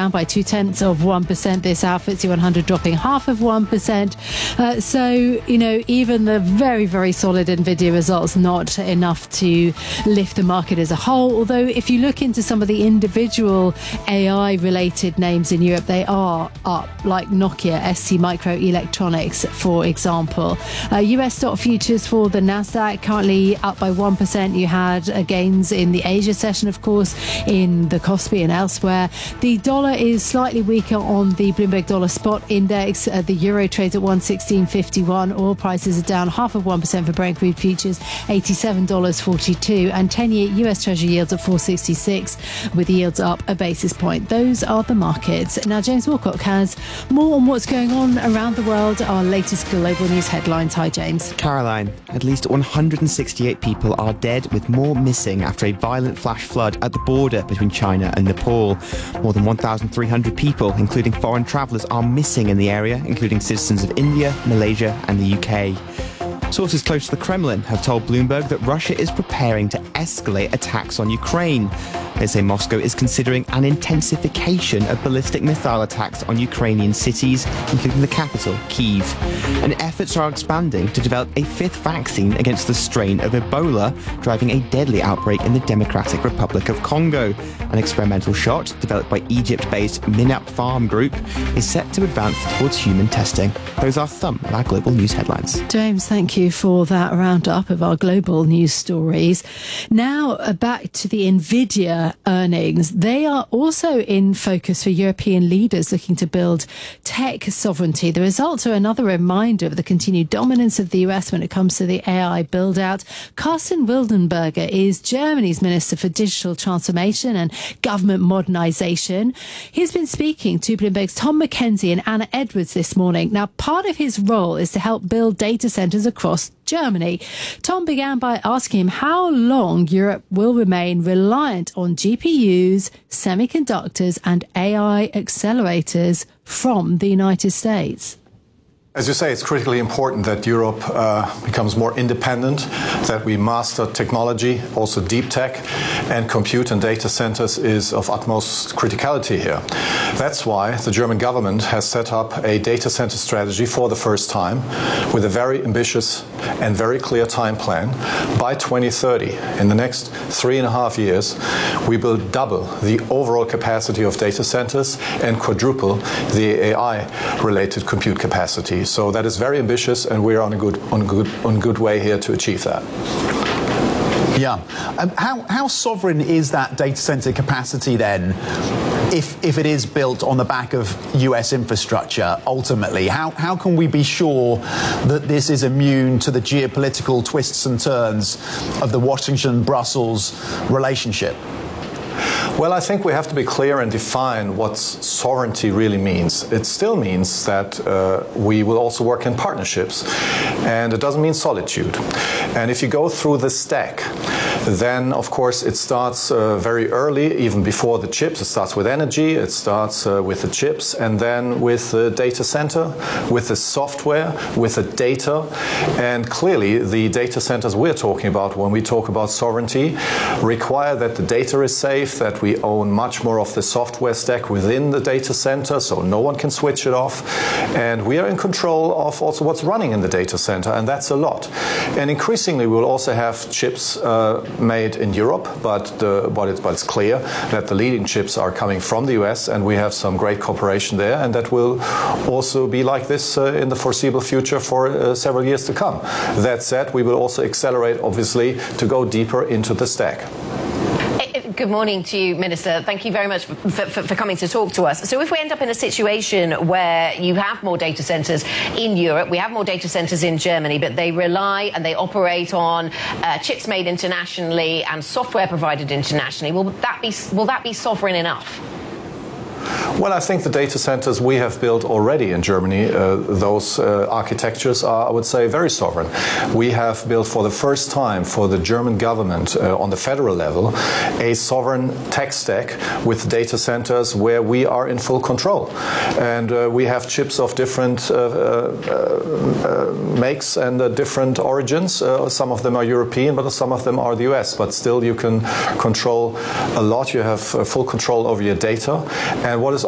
down by 0.2%. This FTSE 100 dropping 0.5%. So, you know, even the very, very solid Nvidia results not enough to lift the market as a whole. Although if you look into some of the individual AI-related names in Europe, they are up, like Nokia, STMicroelectronics, for example. US stock futures for the Nasdaq currently up by 1%. You had gains in the Asia session, of course, in the Kospi and elsewhere. The dollar is slightly weaker on the Bloomberg Dollar Spot Index. The euro trades at 116.51. Oil prices are down 0.5% for Brent crude futures, $87.42, and 10-year US Treasury yields at 4.66, with yields up a basis point. Those are the markets. Now, James Wilcock has more on what's going on around the world. Our latest global news headlines. Hi, James. Caroline, at least 168 people are dead, with more missing after a violent flash flood at the border between China and Nepal. More than 1,300 people, including foreign travellers, are missing in the area, including citizens of India, Malaysia and the UK. Sources close to the Kremlin have told Bloomberg that Russia is preparing to escalate attacks on Ukraine. They say Moscow is considering an intensification of ballistic missile attacks on Ukrainian cities, including the capital, Kyiv. And efforts are expanding to develop a fifth vaccine against the strain of Ebola, driving a deadly outbreak in the Democratic Republic of Congo. An experimental shot, developed by Egypt-based Minap Farm Group, is set to advance towards human testing. Those are some of our global news headlines. James, thank you for that roundup of our global news stories. Now, back to the Nvidia earnings. They are also in focus for European leaders looking to build tech sovereignty. The results are another reminder of the continued dominance of the US when it comes to the AI build-out. Carsten Wildenberger is Germany's Minister for Digital Transformation and Government Modernization. He's been speaking to Bloomberg's Tom McKenzie and Anna Edwards this morning. Now, part of his role is to help build data centers across Germany. Tom began by asking him how long Europe will remain reliant on GPUs, semiconductors and AI accelerators from the United States. As you say, it's critically important that Europe becomes more independent, that we master technology, also deep tech, and compute and data centers is of utmost criticality here. That's why the German government has set up a data center strategy for the first time with a very ambitious and very clear time plan. By 2030, in the next 3.5 years, we will double the overall capacity of data centers and quadruple the AI-related compute capacity. So that is very ambitious, and we're on a good way here to achieve that. Yeah. How sovereign is that data center capacity then, if it is built on the back of US infrastructure ultimately? How can we be sure that this is immune to the geopolitical twists and turns of the Washington-Brussels relationship? Well, I think we have to be clear and define what sovereignty really means. It still means that we will also work in partnerships, and it doesn't mean solitude. And if you go through the stack, then of course it starts very early, even before the chips. It starts with energy, it starts with the chips, and then with the data center, with the software, with the data. And clearly the data centers we're talking about when we talk about sovereignty require that the data is safe, that we own much more of the software stack within the data center, so no one can switch it off. And we are in control of also what's running in the data center, and that's a lot. And increasingly we will also have chips made in Europe, but it's clear that the leading chips are coming from the US, and we have some great cooperation there, and that will also be like this in the foreseeable future for several years to come. That said, we will also accelerate, obviously, to go deeper into the stack. Good morning to you, Minister. Thank you very much for coming to talk to us. So if we end up in a situation where you have more data centers in Europe, we have more data centers in Germany, but they rely and they operate on chips made internationally and software provided internationally, will that be sovereign enough? Well, I think the data centers we have built already in Germany, those architectures are, I would say, very sovereign. We have built for the first time for the German government on the federal level a sovereign tech stack with data centers where we are in full control. And we have chips of different makes and different origins. Some of them are European, but some of them are the US. But still you can control a lot. You have full control over your data. And what is